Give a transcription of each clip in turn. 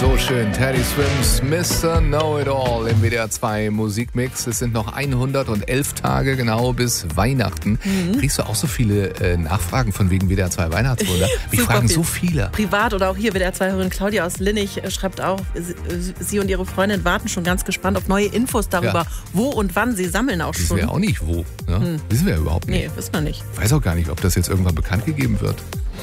So schön, Teddy Swims, Mr. Know-It-All im WDR 2 Musikmix. Es sind noch 111 Tage genau bis Weihnachten. Kriegst du auch so viele Nachfragen von wegen WDR 2 Weihnachtswunder? Mich fragen so viele. Privat oder auch hier WDR 2-Hörerin Claudia aus Linnich schreibt auch, sie und ihre Freundin warten schon ganz gespannt auf neue Infos darüber, wo und wann sie sammeln auch schon. Wissen wir auch nicht wo. Ne? Wissen wir überhaupt nicht. Nee, wissen wir nicht. Ich weiß auch gar nicht, ob das jetzt irgendwann bekannt gegeben wird.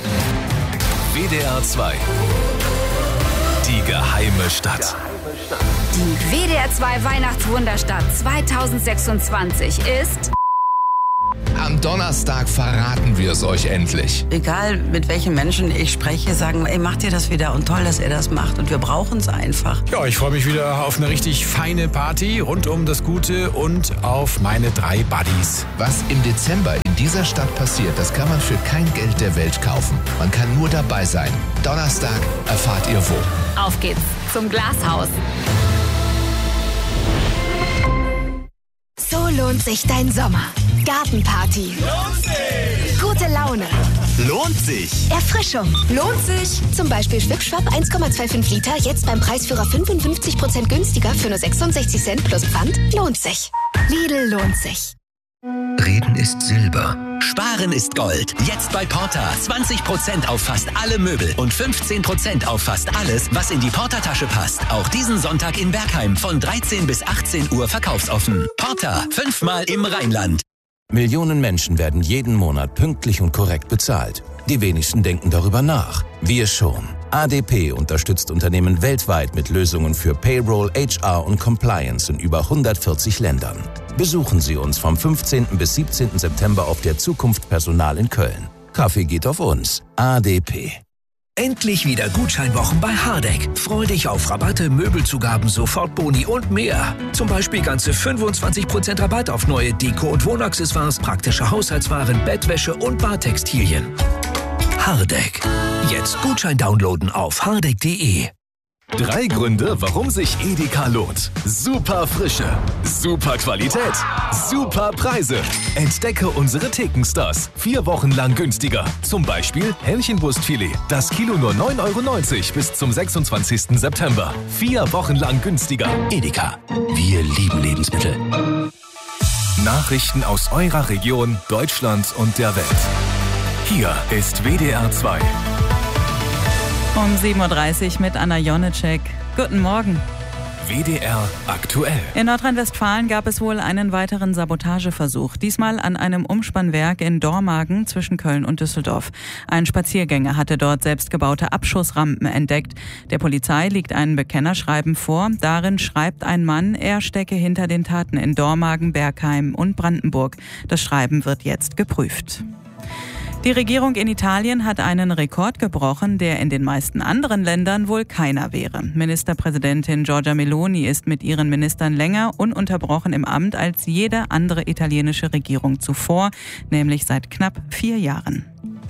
WDR 2. Die geheime Stadt. Die WDR 2 Weihnachtswunderstadt 2026 ist... Am Donnerstag verraten wir es euch endlich. Egal mit welchen Menschen ich spreche, sagen, ey, macht ihr das wieder und toll, dass ihr das macht und wir brauchen es einfach. Ja, ich freue mich wieder auf eine richtig feine Party rund um das Gute und auf meine 3 Buddies. Was im Dezember in dieser Stadt passiert, das kann man für kein Geld der Welt kaufen. Man kann nur dabei sein. Donnerstag erfahrt ihr wo. Auf geht's zum Glashaus. So lohnt sich dein Sommer. Gartenparty. Lohnt sich! Gute Laune. Lohnt sich! Erfrischung. Lohnt sich. Zum Beispiel Schwipschwapp 1,25 Liter, jetzt beim Preisführer 55% günstiger für nur 66 Cent plus Pfand. Lohnt sich. Lidl lohnt sich. Reden ist Silber. Sparen ist Gold. Jetzt bei Porta. 20% auf fast alle Möbel und 15% auf fast alles, was in die Porta-Tasche passt. Auch diesen Sonntag in Bergheim von 13 bis 18 Uhr verkaufsoffen. Porta. 5-mal im Rheinland. Millionen Menschen werden jeden Monat pünktlich und korrekt bezahlt. Die wenigsten denken darüber nach. Wir schon. ADP unterstützt Unternehmen weltweit mit Lösungen für Payroll, HR und Compliance in über 140 Ländern. Besuchen Sie uns vom 15. bis 17. September auf der Zukunft Personal in Köln. Kaffee geht auf uns. ADP. Endlich wieder Gutscheinwochen bei Hardegg. Freu dich auf Rabatte, Möbelzugaben, Sofortboni und mehr. Zum Beispiel ganze 25% Rabatt auf neue Deko- und Wohnaccessoires, praktische Haushaltswaren, Bettwäsche und Badtextilien. Hardegg. Jetzt Gutschein downloaden auf hardegg.de. 3 Gründe, warum sich Edeka lohnt. Super Frische, super Qualität, super Preise. Entdecke unsere Thekenstars. 4 Wochen lang günstiger. Zum Beispiel Hähnchenbrustfilet. Das Kilo nur 9,90 € bis zum 26. September. 4 Wochen lang günstiger. Edeka. Wir lieben Lebensmittel. Nachrichten aus eurer Region, Deutschland und der Welt. Hier ist WDR 2. Um 7.30 Uhr mit Anna Jonitschek. Guten Morgen. WDR aktuell. In Nordrhein-Westfalen gab es wohl einen weiteren Sabotageversuch. Diesmal an einem Umspannwerk in Dormagen zwischen Köln und Düsseldorf. Ein Spaziergänger hatte dort selbstgebaute Abschussrampen entdeckt. Der Polizei liegt ein Bekennerschreiben vor. Darin schreibt ein Mann, er stecke hinter den Taten in Dormagen, Bergheim und Brandenburg. Das Schreiben wird jetzt geprüft. Die Regierung in Italien hat einen Rekord gebrochen, der in den meisten anderen Ländern wohl keiner wäre. Ministerpräsidentin Giorgia Meloni ist mit ihren Ministern länger ununterbrochen im Amt als jede andere italienische Regierung zuvor, nämlich seit knapp 4 Jahren.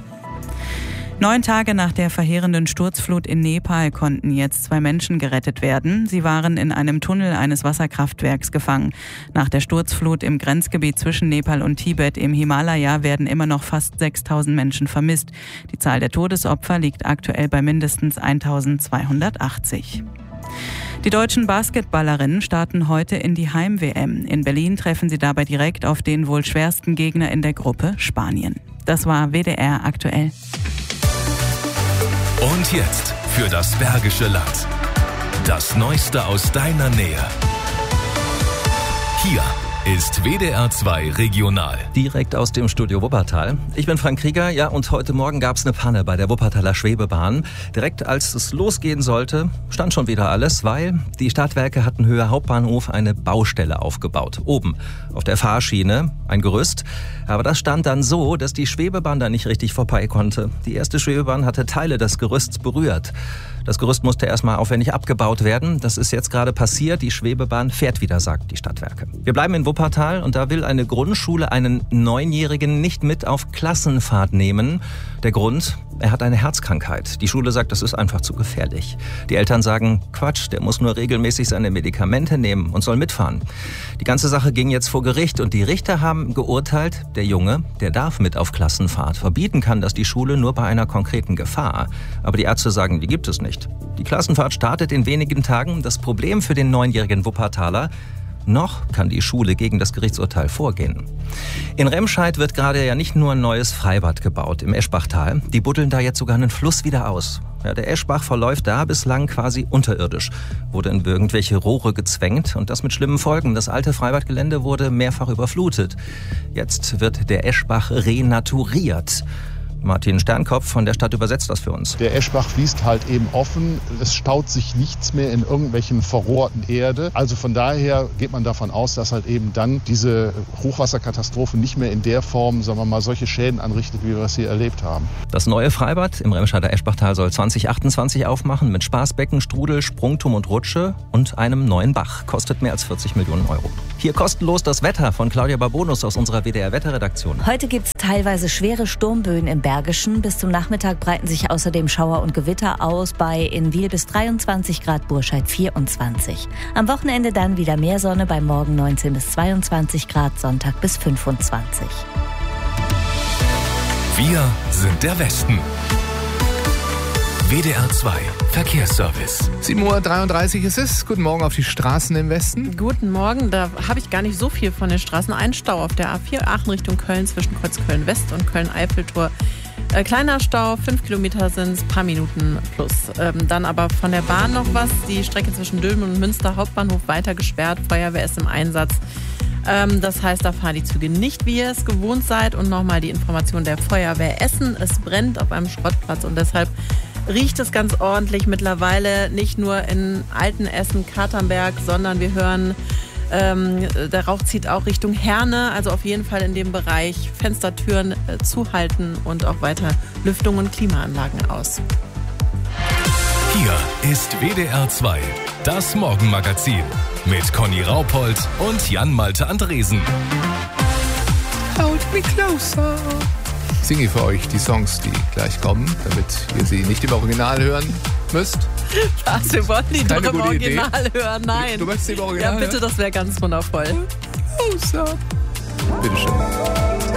9 Tage nach der verheerenden Sturzflut in Nepal konnten jetzt 2 Menschen gerettet werden. Sie waren in einem Tunnel eines Wasserkraftwerks gefangen. Nach der Sturzflut im Grenzgebiet zwischen Nepal und Tibet im Himalaya werden immer noch fast 6.000 Menschen vermisst. Die Zahl der Todesopfer liegt aktuell bei mindestens 1.280. Die deutschen Basketballerinnen starten heute in die Heim-WM. In Berlin treffen sie dabei direkt auf den wohl schwersten Gegner in der Gruppe, Spanien. Das war WDR aktuell. Und jetzt für das Bergische Land. Das Neueste aus deiner Nähe. Hier ist WDR 2 Regional. Direkt aus dem Studio Wuppertal. Ich bin Frank Krieger, ja, und heute Morgen gab es eine Panne bei der Wuppertaler Schwebebahn. Direkt als es losgehen sollte, stand schon wieder alles, weil die Stadtwerke hatten Höhe Hauptbahnhof eine Baustelle aufgebaut. Oben auf der Fahrschiene ein Gerüst. Aber das stand dann so, dass die Schwebebahn da nicht richtig vorbei konnte. Die erste Schwebebahn hatte Teile des Gerüsts berührt. Das Gerüst musste erstmal aufwendig abgebaut werden. Das ist jetzt gerade passiert. Die Schwebebahn fährt wieder, sagt die Stadtwerke. Wir bleiben in Wuppertal und da will eine Grundschule einen 9-Jährigen nicht mit auf Klassenfahrt nehmen. Der Grund, er hat eine Herzkrankheit. Die Schule sagt, das ist einfach zu gefährlich. Die Eltern sagen, Quatsch, der muss nur regelmäßig seine Medikamente nehmen und soll mitfahren. Die ganze Sache ging jetzt vor Gericht und die Richter haben geurteilt, der Junge, der darf mit auf Klassenfahrt. Verbieten kann das die Schule nur bei einer konkreten Gefahr. Aber die Ärzte sagen, die gibt es nicht. nicht. Die Klassenfahrt startet in wenigen Tagen. Das Problem für den 9-jährigen Wuppertaler: noch kann die Schule gegen das Gerichtsurteil vorgehen. In Remscheid wird gerade ja nicht nur ein neues Freibad gebaut im Eschbachtal. Die buddeln da jetzt sogar einen Fluss wieder aus. Ja, der Eschbach verläuft da bislang quasi unterirdisch. Wurde in irgendwelche Rohre gezwängt und das mit schlimmen Folgen. Das alte Freibadgelände wurde mehrfach überflutet. Jetzt wird der Eschbach renaturiert. Martin Sternkopf von der Stadt übersetzt das für uns. Der Eschbach fließt halt eben offen. Es staut sich nichts mehr in irgendwelchen verrohrten Erde. Also von daher geht man davon aus, dass halt eben dann diese Hochwasserkatastrophe nicht mehr in der Form, sagen wir mal, solche Schäden anrichtet, wie wir es hier erlebt haben. Das neue Freibad im Remscheider Eschbachtal soll 2028 aufmachen mit Spaßbecken, Strudel, Sprungturm und Rutsche und einem neuen Bach. Kostet mehr als 40 Millionen Euro. Hier kostenlos das Wetter von Claudia Barbonus aus unserer WDR-Wetterredaktion. Heute gibt es teilweise schwere Sturmböen im Bergischen. Bis zum Nachmittag breiten sich außerdem Schauer und Gewitter aus, bei in Wil bis 23 Grad, Burscheid 24. Am Wochenende dann wieder mehr Sonne, bei morgen 19 bis 22 Grad, Sonntag bis 25. Wir sind der Westen. WDR 2 Verkehrsservice. 7:33 Uhr ist es. Guten Morgen auf die Straßen im Westen. Guten Morgen, da habe ich gar nicht so viel von den Straßen. Ein Stau auf der A4 Aachen Richtung Köln zwischen Kreuz Köln-West und Köln-Eiffeltor. Kleiner Stau, 5 Kilometer sind es, paar Minuten plus. Dann aber von der Bahn noch was. Die Strecke zwischen Dülmen und Münster Hauptbahnhof weiter gesperrt. Feuerwehr ist im Einsatz. Das heißt, da fahren die Züge nicht, wie ihr es gewohnt seid. Und nochmal die Information der Feuerwehr Essen. Es brennt auf einem Schrottplatz und deshalb riecht es ganz ordentlich mittlerweile, nicht nur in Altenessen, Katernberg, sondern wir hören, der Rauch zieht auch Richtung Herne, also auf jeden Fall in dem Bereich Fenstertüren zuhalten und auch weiter Lüftung und Klimaanlagen aus. Hier ist WDR 2, das Morgenmagazin mit Conny Raupold und Jan-Malte Andresen. Hold me closer. Ich singe für euch die Songs, die gleich kommen, damit ihr sie nicht im Original hören müsst. Was, wir wollen die doch im Original hören? Nein. Du möchtest sie im Original hören? Ja, bitte, das wäre ganz wundervoll. Bitteschön.